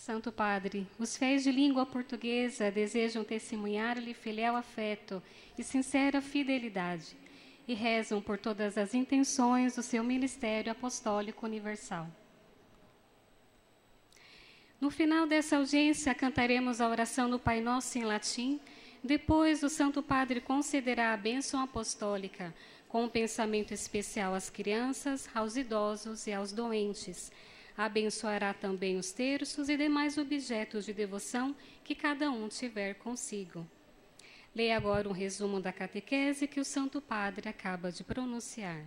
Santo Padre, os fiéis de língua portuguesa desejam testemunhar-lhe fiel afeto e sincera fidelidade e rezam por todas as intenções do seu ministério apostólico universal. No final dessa audiência, cantaremos a oração do Pai Nosso em latim. Depois, o Santo Padre concederá a bênção apostólica, com um pensamento especial às crianças, aos idosos e aos doentes. Abençoará também os terços e demais objetos de devoção que cada um tiver consigo. Leia agora um resumo da catequese que o Santo Padre acaba de pronunciar.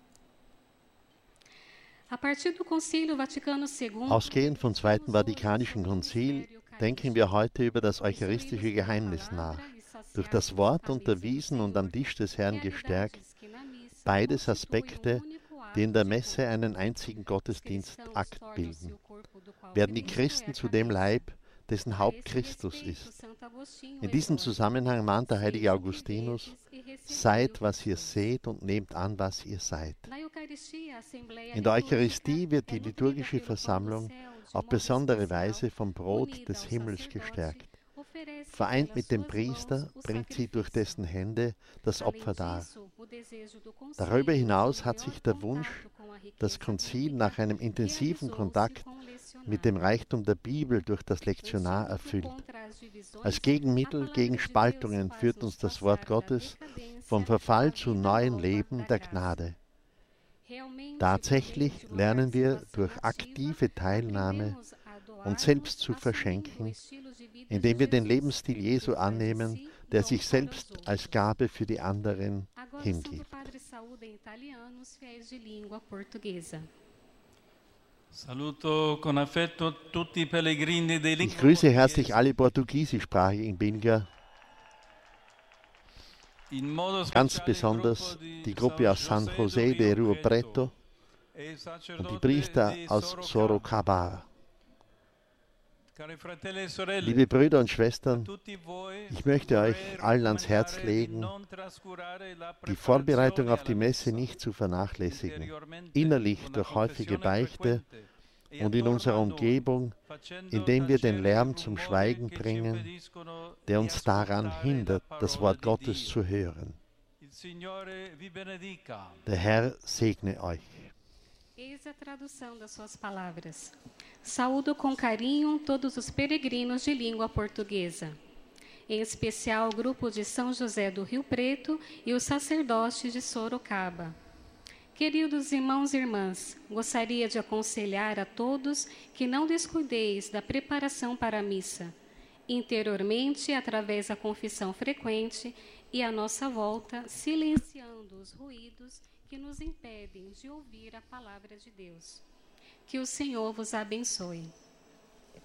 A partir do Concílio Vaticano II, Ausgehend vom Zweiten Vatikanischen Konzil denken wir heute über das eucharistische Geheimnis nach. Durch das Wort unterwiesen und am Tisch des Herrn gestärkt, beides Aspekte, die in der Messe einen einzigen Gottesdienstakt bilden. Werden die Christen zu dem Leib, dessen Haupt Christus ist. In diesem Zusammenhang mahnt der heilige Augustinus: Seid, was ihr seht und nehmt an, was ihr seid. In der Eucharistie wird die liturgische Versammlung auf besondere Weise vom Brot des Himmels gestärkt. Vereint mit dem Priester bringt sie durch dessen Hände das Opfer dar. Darüber hinaus hat sich der Wunsch, das Konzil nach einem intensiven Kontakt mit dem Reichtum der Bibel durch das Lektionar erfüllt. Als Gegenmittel gegen Spaltungen führt uns das Wort Gottes vom Verfall zu neuem Leben der Gnade. Tatsächlich lernen wir durch aktive Teilnahme uns selbst zu verschenken, indem wir den Lebensstil Jesu annehmen, der sich selbst als Gabe für die anderen hingibt. Ich grüße herzlich alle portugiesischsprachigen Pilger, ganz besonders die Gruppe aus San José de Rio Preto und die Priester aus Sorocaba. Liebe Brüder und Schwestern, ich möchte euch allen ans Herz legen, die Vorbereitung auf die Messe nicht zu vernachlässigen, innerlich durch häufige Beichte und in unserer Umgebung, indem wir den Lärm zum Schweigen bringen, der uns daran hindert, das Wort Gottes zu hören. Der Herr segne euch. Eis a tradução das suas palavras. Saúdo com carinho todos os peregrinos de língua portuguesa, em especial o grupo de São José do Rio Preto e os sacerdotes de Sorocaba. Queridos irmãos e irmãs, gostaria de aconselhar a todos que não descuideis da preparação para a missa, interiormente através da confissão frequente e à nossa volta, silenciando os ruídos que nos impedem de ouvir a palavra de Deus. Que o Senhor vos abençoe.